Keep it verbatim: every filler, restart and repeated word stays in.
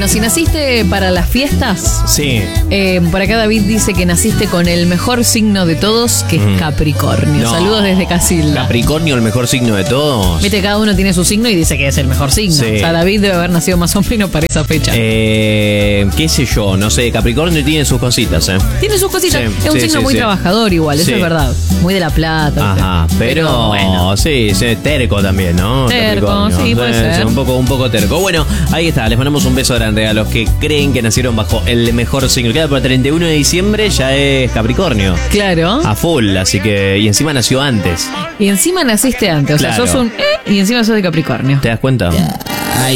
Bueno, si naciste para las fiestas, Sí. eh, por acá David dice que naciste con el mejor signo de todos, que es Mm. Capricornio. No. Saludos desde Casilda. Capricornio, el mejor signo de todos. Viste, cada uno tiene su signo y dice que es el mejor signo. Sí. O sea, David debe haber nacido más o menos para esa fecha. Eh, qué sé yo, no sé, Capricornio tiene sus cositas, ¿eh? Tiene sus cositas. Sí, es un sí, signo sí, muy sí. trabajador igual, eso Sí. es verdad. Muy de la plata. Ajá, ¿viste? pero, bueno. sí, sí, terco también, ¿no? Terco, Capricornio. sí, puede ser. Un poco, un poco terco. Bueno, ahí está, les mandamos un beso grande a los que creen que nacieron bajo el mejor signo. Queda para el treinta y uno de diciembre, ya es Capricornio. Claro. A full, así que. Y encima nació antes. Y encima naciste antes. O sea, Claro. sos un. Eh, y encima sos de Capricornio. ¿Te das cuenta?